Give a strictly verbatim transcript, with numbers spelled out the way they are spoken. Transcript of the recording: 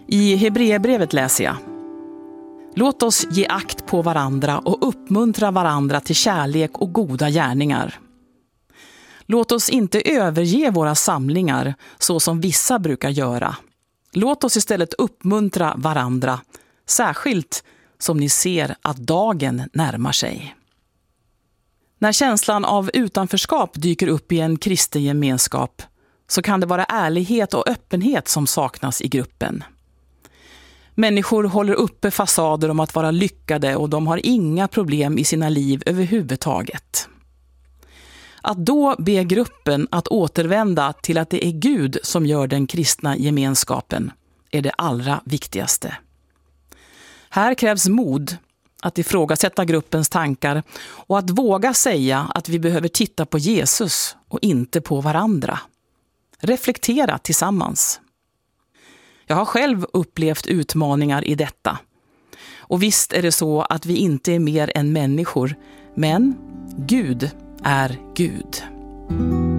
I Hebreerbrevet läser jag: Låt oss ge akt på varandra och uppmuntra varandra till kärlek och goda gärningar. Låt oss inte överge våra samlingar så som vissa brukar göra. Låt oss istället uppmuntra varandra, särskilt som ni ser att dagen närmar sig. När känslan av utanförskap dyker upp i en kristen gemenskap så kan det vara ärlighet och öppenhet som saknas i gruppen. Människor håller uppe fasader om att vara lyckade och de har inga problem i sina liv överhuvudtaget. Att då be gruppen att återvända till att det är Gud som gör den kristna gemenskapen är det allra viktigaste. Här krävs mod att ifrågasätta gruppens tankar och att våga säga att vi behöver titta på Jesus och inte på varandra. Reflektera tillsammans. Jag har själv upplevt utmaningar i detta. Och visst är det så att vi inte är mer än människor, men Gud är Gud.